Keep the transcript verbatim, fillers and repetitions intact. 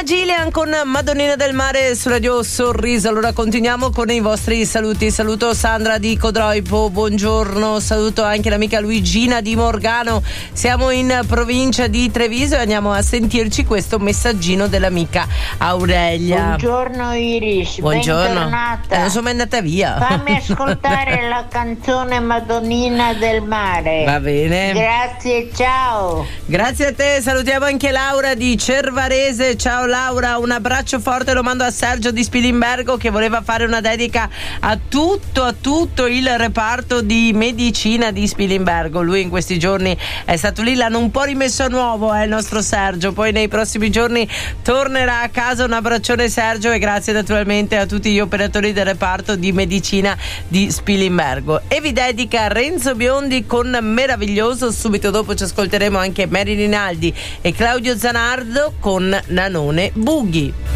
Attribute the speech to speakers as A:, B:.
A: Christina Gillian con Madonnina del Mare su Radio Sorriso. Allora continuiamo con i vostri saluti. Saluto Sandra di Codroipo, buongiorno. Saluto anche l'amica Luigina di Morgano. Siamo in provincia di Treviso e andiamo a sentirci questo messaggino dell'amica Aurelia.
B: Buongiorno Iris,
A: buongiorno.
B: Bentornata.
A: Eh, non sono mai andata via.
B: Fammi ascoltare la canzone Madonnina del Mare.
A: Va bene.
B: Grazie, ciao.
A: Grazie a te, salutiamo anche Laura di Cervarese. Ciao Laura, un abbraccio forte lo mando a Sergio di Spilimbergo che voleva fare una dedica a tutto, a tutto il reparto di medicina di Spilimbergo. Lui in questi giorni è stato lì, l'hanno un po' rimesso a nuovo, eh, il nostro Sergio. Poi nei prossimi giorni tornerà a casa. Un abbraccione Sergio e grazie naturalmente a tutti gli operatori del reparto di medicina di Spilimbergo. E vi dedica Renzo Biondi con Meraviglioso. Subito dopo ci ascolteremo anche Mary Rinaldi e Claudio Zanardo con Nanone Bughi.